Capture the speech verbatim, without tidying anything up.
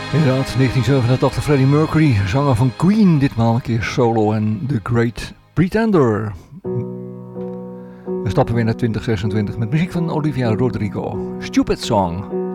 Inderdaad, negentien zevenentachtig Freddie Mercury, zanger van Queen, ditmaal een keer solo en The Great Pretender. We stappen weer naar twintig zesentwintig met muziek van Olivia Rodrigo. Stupid Song.